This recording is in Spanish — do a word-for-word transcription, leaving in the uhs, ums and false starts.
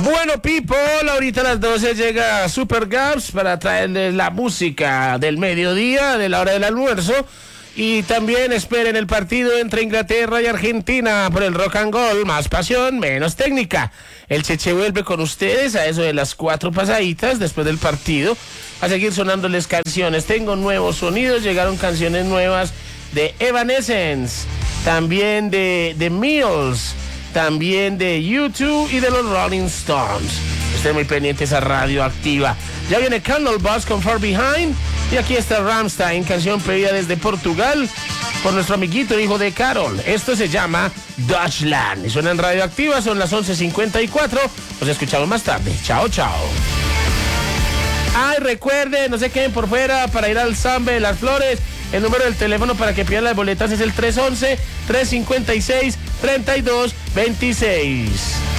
Bueno, people, ahorita a las doce llega Super Gaps para traerles la música del mediodía, de la hora del almuerzo. Y también esperen el partido entre Inglaterra y Argentina por el Rock and Gold, más pasión, menos técnica. El Cheche vuelve con ustedes a eso de las cuatro pasaditas después del partido a seguir sonándoles canciones. Tengo nuevos sonidos, llegaron canciones nuevas de Evanescence, también de The Mills, también de U dos y de los Rolling Stones. Estén muy pendientes a Radioactiva. Ya viene Candlebox con Far Behind. Y aquí está Rammstein, canción pedida desde Portugal por nuestro amiguito hijo de Carol. Esto se llama Deutschland. Y suena en Radioactiva, son las once cincuenta y cuatro. Nos escuchamos más tarde. Chao, chao. Ay, recuerden, no se queden por fuera para ir al Sambe de las Flores. El número del teléfono para que pidan las boletas es el tres once, tres cincuenta y seis, treinta y dos veintiséis.